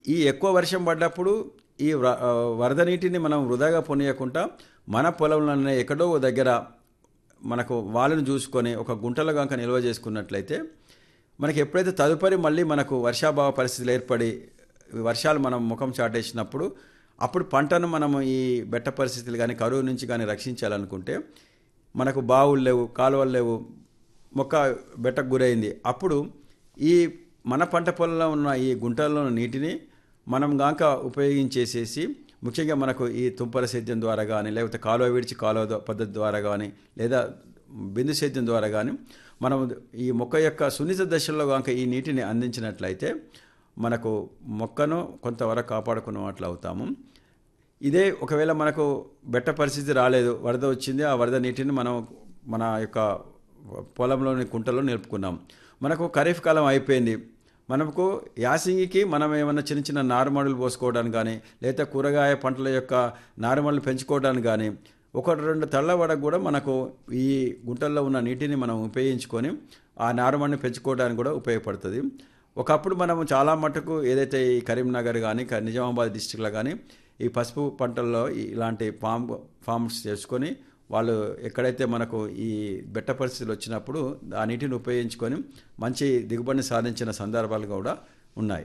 ఈ ఎక్కువ వర్షం పడ్డప్పుడు వరద నీటిని మనం వృధాగా పొనీయకుండా మన పొలంలోనే ఎక్కడో ఓ దగ్గర మనకు వాళ్ళను చూసుకొని ఒక గుంటలో కనుక నిల్వ చేసుకున్నట్లయితే మనకి ఎప్పుడైతే తదుపరి మళ్ళీ మనకు వర్షాభావ పరిస్థితులు ఏర్పడి వర్షాలు మనం ముఖం చాటేసినప్పుడు అప్పుడు పంటను మనము ఈ బెట్ట పరిస్థితులు కానీ కరువు నుంచి కానీ రక్షించాలనుకుంటే మనకు బావులు లేవు, కాలువలు లేవు, మొక్క బెట్టకు గురైంది. అప్పుడు ఈ మన పంట పొలంలో ఉన్న ఈ గుంటల్లో ఉన్న నీటిని మనం గాక ఉపయోగించేసేసి ముఖ్యంగా మనకు ఈ తుంపర సేద్యం ద్వారా కానీ లేకపోతే కాలువ విడిచి కాలువ పద్ధతి ద్వారా కానీ లేదా బిందు సేద్యం ద్వారా కానీ మనం ఈ మొక్క యొక్క సున్నిత దశల్లో గాక ఈ నీటిని అందించినట్లయితే మనకు మొక్కను కొంతవరకు కాపాడుకున్నట్లు అవుతాము. ఇదే ఒకవేళ మనకు బెట్ట పరిస్థితి రాలేదు, వరద వచ్చింది, ఆ వరద నీటిని మనం మన యొక్క పొలంలోని కుంటలో నిలుపుకున్నాం. మనకు ఖరీఫ్ కాలం అయిపోయింది, మనకు యాసంగికి మనం ఏమైనా చిన్న చిన్న నారుమడులు పోసుకోవడానికి కానీ లేదా కూరగాయ పంటల యొక్క నారుమడులు పెంచుకోవడానికి కానీ ఒకటి రెండు తళ్ళ వరకు కూడా మనకు ఈ గుంటల్లో ఉన్న నీటిని మనం ఉపయోగించుకొని ఆ నారుమడిని పెంచుకోవడానికి కూడా ఉపయోగపడుతుంది. ఒకప్పుడు మనము చాలా మటుకు ఏదైతే ఈ కరీంనగర్ కానీ నిజామాబాద్ డిస్టిక్లో కానీ ఈ పసుపు పంటల్లో ఇలాంటి ఫార్మ్స్ చేసుకొని వాళ్ళు ఎక్కడైతే మనకు ఈ బెట్ట పరిస్థితులు వచ్చినప్పుడు ఆ నీటిని ఉపయోగించుకొని మంచి దిగుబడిని సాధించిన సందర్భాలు కూడా ఉన్నాయి.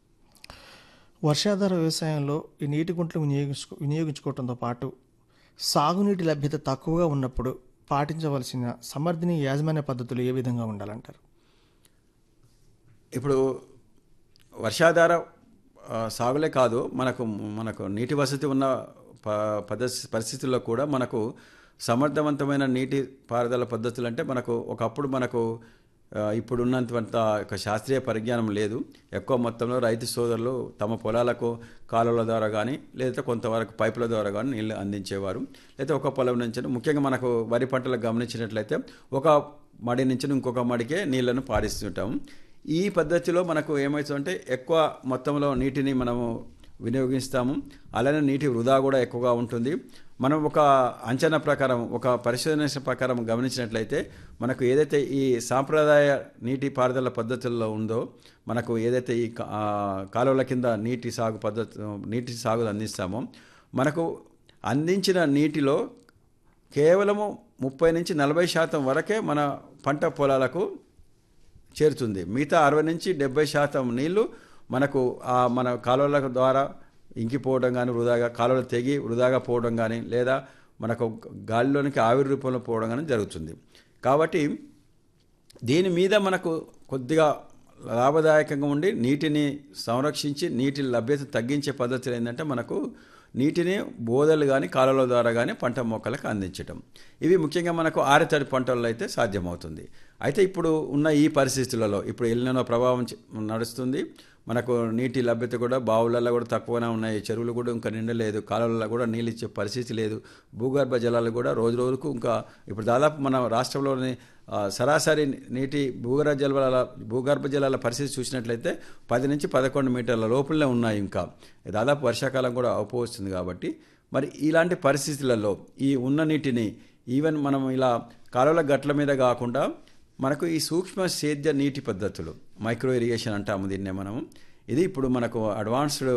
వర్షాధార వ్యవసాయంలో ఈ నీటి గుంటలు వినియోగించుకోవడంతో పాటు సాగునీటి లభ్యత తక్కువగా ఉన్నప్పుడు పాటించవలసిన సమర్థనీయ యాజమాన్య పద్ధతులు ఏ విధంగా ఉండాలంటారు? ఇప్పుడు వర్షాధార సాగులే కాదు, మనకు నీటి వసతి ఉన్న పరిస్థితుల్లో కూడా మనకు సమర్థవంతమైన నీటి పారుదల పద్ధతులు అంటే ఒకప్పుడు ఇప్పుడున్నంత శాస్త్రీయ పరిజ్ఞానం లేదు. ఎక్కువ మొత్తంలో రైతు సోదరులు తమ పొలాలకు కాలువల ద్వారా కానీ లేదా కొంతవరకు పైపుల ద్వారా కానీ నీళ్ళు అందించేవారు. లేదా ఒక పొలం నుంచి ముఖ్యంగా మనకు వరి పంటలకు గమనించినట్లయితే ఒక మడి నుంచి ఇంకొక మడికే నీళ్లను పారిస్తుంటాము. ఈ పద్ధతిలో మనకు ఏమవుతుందంటే ఎక్కువ మొత్తంలో నీటిని మనము వినియోగిస్తాము, అలానే నీటి వృధా కూడా ఎక్కువగా ఉంటుంది. మనం ఒక అంచనా ప్రకారం ఒక పరిశోధన ప్రకారం గమనించినట్లయితే మనకు ఏదైతే ఈ సాంప్రదాయ నీటి పారుదల పద్ధతుల్లో ఉందో మనకు ఏదైతే ఈ కాలువల కింద నీటి సాగు అందిస్తామో మనకు అందించిన నీటిలో కేవలము 30-40% వరకే మన పంట పొలాలకు చేరుతుంది. మిగతా 60-70% నీళ్లు మనకు మన కాలువల ద్వారా ఇంకిపోవడం కానీ వృధాగా కాలువలు తెగి వృధాగా పోవడం కానీ లేదా మనకు గాలిలోనికి ఆవిరి రూపంలో పోవడం కానీ జరుగుతుంది. కాబట్టి దీని మీద మనకు కొద్దిగా లాభదాయకంగా ఉండి నీటిని సంరక్షించి నీటి లభ్యత తగ్గించే పద్ధతులు ఏంటంటే మనకు నీటిని బోదలు కానీ కాలువల ద్వారా కానీ పంట మొక్కలకు అందించడం. ఇవి ముఖ్యంగా మనకు ఆరితడి పంటల్లో అయితే సాధ్యమవుతుంది. అయితే ఇప్పుడు ఉన్న ఈ పరిస్థితులలో ఇప్పుడు ఎల్నినో ప్రభావం నడుస్తుంది. మనకు నీటి లభ్యత కూడా బావులలో కూడా తక్కువనే ఉన్నాయి, చెరువులు కూడా ఇంకా నిండలేదు, కాలువలలో కూడా నీళ్ళు ఇచ్చే పరిస్థితి లేదు, భూగర్భ జలాలు కూడా రోజు రోజుకు ఇంకా ఇప్పుడు దాదాపు మన రాష్ట్రంలోని సరాసరి నీటి భూగర్భ జలాల పరిస్థితి చూసినట్లయితే 10-11 మీటర్ల లోపలనే ఉన్నాయి. ఇంకా దాదాపు వర్షాకాలం కూడా అవపోవస్తుంది. కాబట్టి మరి ఇలాంటి పరిస్థితులలో ఈ ఉన్న నీటిని ఈవెన్ మనం ఇలా కాలువల గట్ల మీద కాకుండా మనకు ఈ సూక్ష్మ సేద్య నీటి పద్ధతులు మైక్రో ఇరిగేషన్ అంటాము దీన్నే మనము. ఇది ఇప్పుడు మనకు అడ్వాన్స్డ్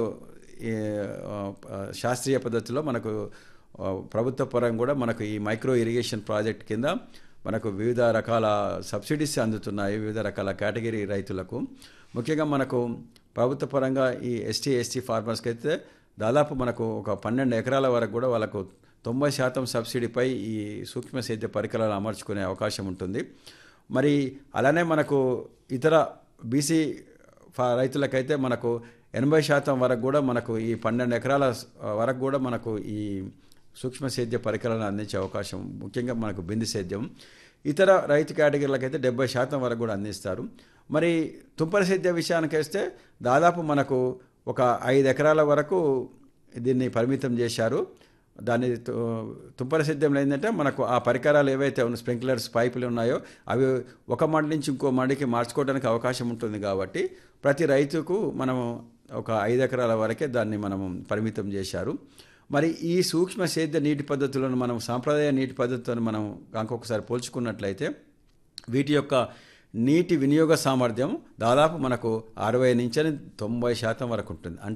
శాస్త్రీయ పద్ధతిలో మనకు ప్రభుత్వ పరంగా కూడా మనకు ఈ మైక్రో ఇరిగేషన్ ప్రాజెక్ట్ కింద మనకు వివిధ రకాల సబ్సిడీస్ అందుతున్నాయి వివిధ రకాల కేటగిరీ రైతులకు. ముఖ్యంగా మనకు ప్రభుత్వ పరంగా ఈ ఎస్టీ ఫార్మర్స్కి అయితే దాదాపు మనకు ఒక 12 ఎకరాల వరకు కూడా వాళ్ళకు 90% సబ్సిడీపై ఈ సూక్ష్మ సేద్య పరికరాలు అమర్చుకునే అవకాశం ఉంటుంది. మరి అలానే మనకు ఇతర బీసీ రైతులకైతే మనకు 80% వరకు కూడా మనకు ఈ 12 ఎకరాల వరకు కూడా మనకు ఈ సూక్ష్మ సేద్య పరికరాలను అందించే అవకాశం, ముఖ్యంగా మనకు బిందు సేద్యం. ఇతర రైతు కేటగిరీలకైతే 70% వరకు కూడా అందిస్తారు. మరి తుంపర సేద్య విషయానికి వస్తే దాదాపు మనకు ఒక 5 ఎకరాల వరకు దీన్ని పరిమితం చేశారు. దాని తుంపర సేద్యంలో ఏంటంటే మనకు ఆ పరికరాలు ఏవైతే ఉన్న స్ప్రింక్లర్స్ పైపులు ఉన్నాయో అవి ఒక మడి నుంచి ఇంకో మడికి మార్చుకోవడానికి అవకాశం ఉంటుంది. కాబట్టి ప్రతి రైతుకు మనము ఒక 5 ఎకరాల వరకే దాన్ని మనము పరిమితం చేశారు. మరి ఈ సూక్ష్మ సేద్య నీటి పద్ధతులను మనం సాంప్రదాయ నీటి పద్ధతులను మనం ఇంకొకసారి పోల్చుకున్నట్లయితే వీటి యొక్క నీటి వినియోగ సామర్థ్యం దాదాపు మనకు 60 నుంచి 90% వరకు ఉంటుంది.